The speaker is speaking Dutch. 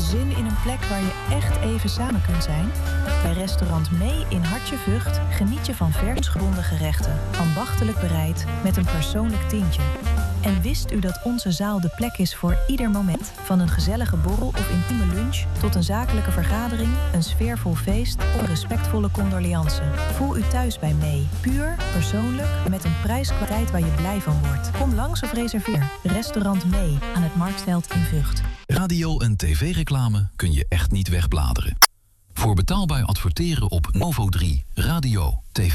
Zin in een plek waar je echt even samen kunt zijn? Bij restaurant Mee in Hartje Vught geniet je van vers gebonden gerechten, ambachtelijk bereid met een persoonlijk tintje. En wist u dat onze zaal de plek is voor ieder moment? Van een gezellige borrel of intieme lunch tot een zakelijke vergadering, een sfeervol feest of een respectvolle condoleance. Voel u thuis bij Mee. Puur, persoonlijk, met een prijskwaliteit waar je blij van wordt. Kom langs of reserveer. Restaurant Mee aan het Marktveld in Vught. Radio- en tv-reclame kun je echt niet wegbladeren. Voor betaalbaar adverteren op Novo 3, radio, tv